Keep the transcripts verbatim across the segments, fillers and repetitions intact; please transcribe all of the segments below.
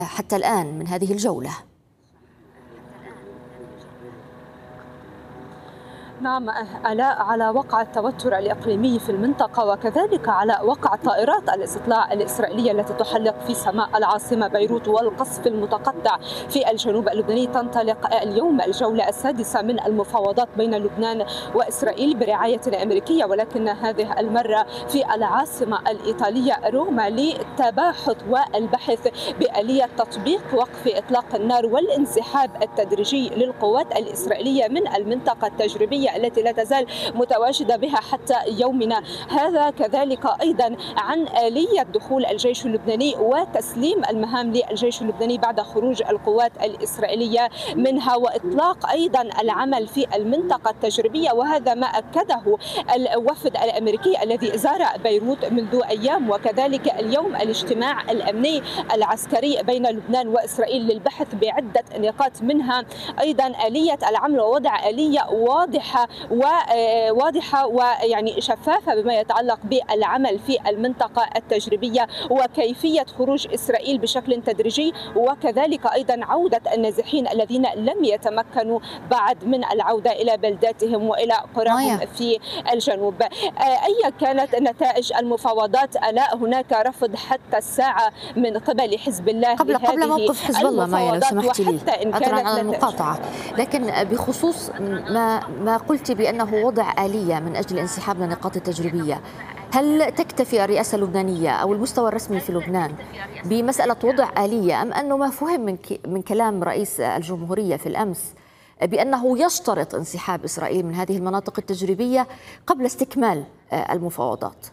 حتى الآن من هذه الجولة؟ نعم آلاء، على وقع التوتر الإقليمي في المنطقة وكذلك على وقع طائرات الاستطلاع الإسرائيلية التي تحلق في سماء العاصمة بيروت والقصف المتقطع في الجنوب اللبناني، تنطلق اليوم الجولة السادسة من المفاوضات بين لبنان وإسرائيل برعاية أمريكية، ولكن هذه المرة في العاصمة الإيطالية روما للتباحث والبحث بآلية تطبيق وقف إطلاق النار والانسحاب التدريجي للقوات الإسرائيلية من المنطقة التجريبية التي لا تزال متواجدة بها حتى يومنا هذا. كذلك أيضا عن آلية دخول الجيش اللبناني وتسليم المهام للجيش اللبناني بعد خروج القوات الإسرائيلية منها، وإطلاق أيضا العمل في المنطقة التجريبية، وهذا ما أكده الوفد الأمريكي الذي زار بيروت منذ أيام. وكذلك اليوم الاجتماع الأمني العسكري بين لبنان وإسرائيل للبحث بعدة نقاط، منها أيضا آلية العمل ووضع آلية واضحة وواضحة ويعني شفافة بما يتعلق بالعمل في المنطقة التجريبية وكيفية خروج إسرائيل بشكل تدريجي، وكذلك أيضا عودة النازحين الذين لم يتمكنوا بعد من العودة إلى بلداتهم وإلى قراهم في الجنوب. أي كانت نتائج المفاوضات آلاء، هناك رفض حتى الساعة من قبل حزب الله قبل قبل موقف حزب الله مايا لو سمحتي لي عذرا على المقاطعة، لكن بخصوص ما ما قلت بأنه وضع آلية من أجل الانسحاب من النقاط التجريبية، هل تكتفي الرئاسة اللبنانية أو المستوى الرسمي في لبنان بمسألة وضع آلية، أم أنه ما فهم من من كلام رئيس الجمهورية في الأمس بأنه يشترط انسحاب إسرائيل من هذه المناطق التجريبية قبل استكمال المفاوضات؟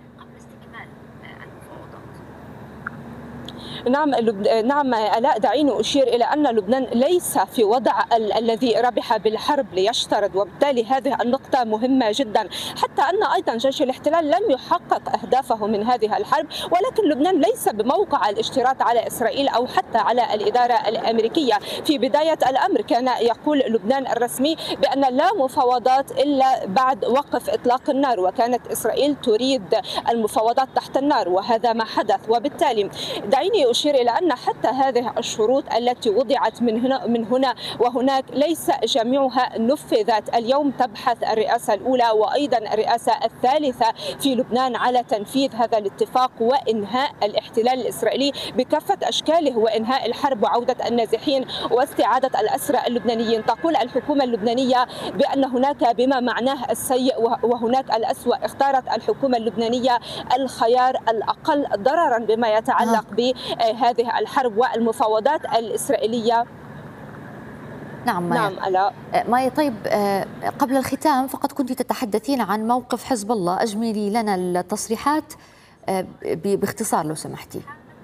نعم نعم آلاء، دعيني أشير إلى أن لبنان ليس في وضع ال الذي ربح بالحرب ليشترط، وبالتالي هذه النقطة مهمة جدا، حتى أن أيضا جيش الاحتلال لم يحقق أهدافه من هذه الحرب، ولكن لبنان ليس بموقع الاشتراط على إسرائيل أو حتى على الإدارة الأمريكية. في بداية الأمر كان يقول لبنان الرسمي بأن لا مفاوضات إلا بعد وقف إطلاق النار، وكانت إسرائيل تريد المفاوضات تحت النار، وهذا ما حدث. وبالتالي دعيني أشير إلى أن حتى هذه الشروط التي وضعت من هنا من هنا وهناك ليس جميعها نفذت. اليوم تبحث الرئاسة الأولى وأيضا الرئاسة الثالثة في لبنان على تنفيذ هذا الاتفاق وإنهاء الاحتلال الإسرائيلي بكافة أشكاله وإنهاء الحرب وعودة النازحين واستعادة الأسرى اللبنانيين. تقول الحكومة اللبنانية بأن هناك بما معناه السيء وهناك الأسوأ. اختارت الحكومة اللبنانية الخيار الأقل ضررا بما يتعلق ب هذه الحرب والمفاوضات الإسرائيلية. نعم مايا. نعم ألا مايا، طيب قبل الختام فقط كنت تتحدثين عن موقف حزب الله، أجملي لنا التصريحات باختصار لو سمحتي.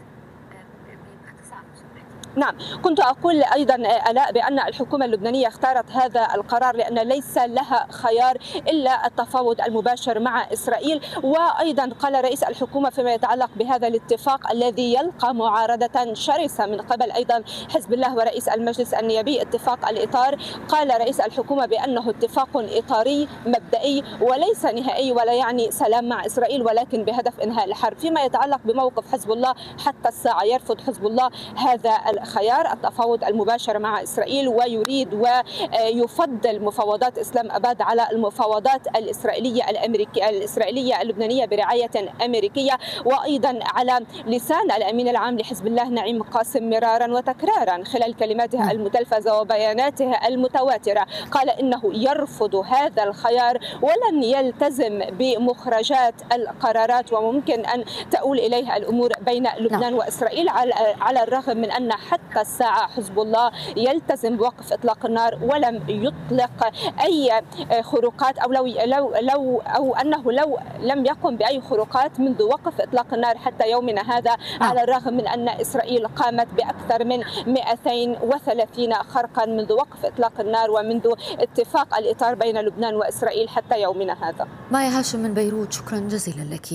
نعم، كنت أقول أيضا آلاء بأن الحكومة اللبنانية اختارت هذا القرار لأن ليس لها خيار إلا التفاوض المباشر مع إسرائيل. وأيضا قال رئيس الحكومة فيما يتعلق بهذا الاتفاق الذي يلقى معارضة شرسة من قبل أيضا حزب الله ورئيس المجلس النيابي، اتفاق الإطار، قال رئيس الحكومة بأنه اتفاق إطاري مبدئي وليس نهائي ولا يعني سلام مع إسرائيل ولكن بهدف إنهاء الحرب. فيما يتعلق بموقف حزب الله حتى الساعة يرفض حزب الله هذا خيار التفاوض المباشر مع إسرائيل، ويريد ويفضل مفاوضات إسلام أباد على المفاوضات الإسرائيلية الأمريكية الإسرائيلية اللبنانية برعاية أمريكية. وأيضا على لسان الأمين العام لحزب الله نعيم قاسم مرارا وتكرارا خلال كلماته المتلفزة وبياناته المتواترة قال إنه يرفض هذا الخيار ولن يلتزم بمخرجات القرارات وممكن أن تؤول إليها الأمور بين لبنان وإسرائيل، على الرغم من أن حتى الساعة حزب الله يلتزم بوقف إطلاق النار ولم يطلق أي خروقات أو لو لو لو أو أنه لو لم يقم بأي خروقات منذ وقف إطلاق النار حتى يومنا هذا، على الرغم من أن إسرائيل قامت بأكثر من مئتين وثلاثين خرقا منذ وقف إطلاق النار ومنذ اتفاق الإطار بين لبنان وإسرائيل حتى يومنا هذا. مايا هاشم من بيروت، شكرا جزيلا لك.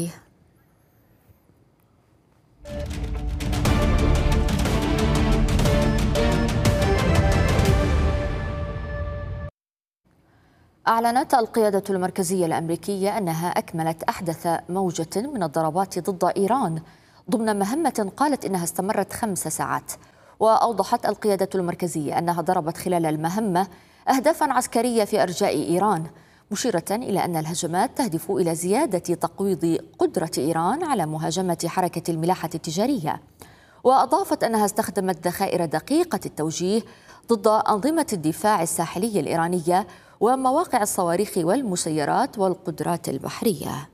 أعلنت القيادة المركزية الأمريكية أنها أكملت أحدث موجة من الضربات ضد إيران ضمن مهمة قالت إنها استمرت خمس ساعات. وأوضحت القيادة المركزية أنها ضربت خلال المهمة أهدافا عسكرية في أرجاء إيران، مشيرة إلى أن الهجمات تهدف إلى زيادة تقويض قدرة إيران على مهاجمة حركة الملاحة التجارية. وأضافت أنها استخدمت ذخائر دقيقة التوجيه ضد أنظمة الدفاع الساحلي الإيرانية ومواقع الصواريخ والمسيرات والقدرات البحرية.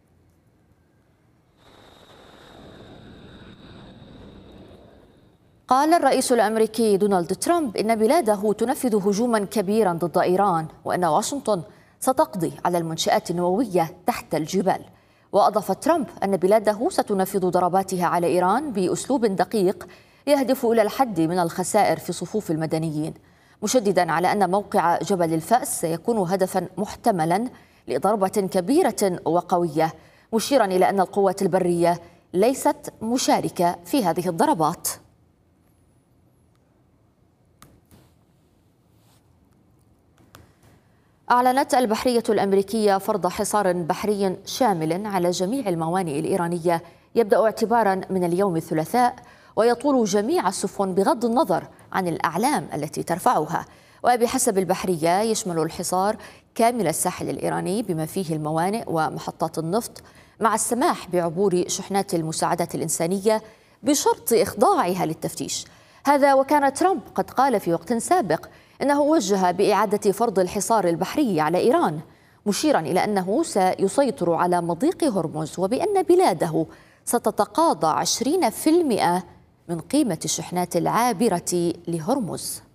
قال الرئيس الأمريكي دونالد ترامب إن بلاده تنفذ هجوما كبيرا ضد إيران، وأن واشنطن ستقضي على المنشآت النووية تحت الجبال. وأضاف ترامب أن بلاده ستنفذ ضرباتها على إيران بأسلوب دقيق يهدف إلى الحد من الخسائر في صفوف المدنيين، مشددا على أن موقع جبل الفأس سيكون هدفا محتملا لضربة كبيرة وقوية، مشيرا إلى أن القوات البرية ليست مشاركة في هذه الضربات. أعلنت البحرية الأمريكية فرض حصار بحري شامل على جميع الموانئ الإيرانية يبدأ اعتبارا من اليوم الثلاثاء، ويطول جميع السفن بغض النظر عن الأعلام التي ترفعها. وبحسب البحرية يشمل الحصار كامل الساحل الإيراني بما فيه الموانئ ومحطات النفط، مع السماح بعبور شحنات المساعدات الإنسانية بشرط إخضاعها للتفتيش. هذا وكان ترامب قد قال في وقت سابق إنه وجه بإعادة فرض الحصار البحري على إيران، مشيرا إلى أنه سيسيطر على مضيق هرمز، وبأن بلاده ستتقاضى عشرين بالمئة من قيمة الشحنات العابرة لهرمز.